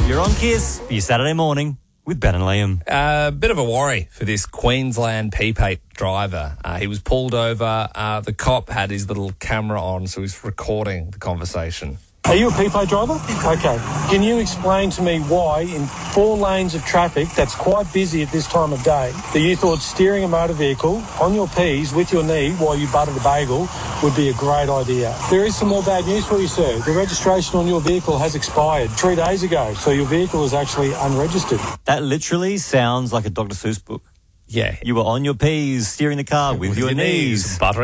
You're on Kiss for your Saturday morning with Ben and Liam. Bit of a worry for this Queensland P8 driver. He was pulled over. The cop had his little camera on, so he's recording the conversation. Are you a P8 driver? Okay. Can you explain to me why in 4 lanes of traffic that's quite busy at this time of day that you thought steering a motor vehicle on your P's with your knee while you buttered a bagel would be a great idea? There is some more bad news for you, sir. The registration on your vehicle has expired 3 days ago, so your vehicle is actually unregistered. That literally sounds like a Dr. Seuss book. Yeah. You were on your P's steering the car with your knees. Buttering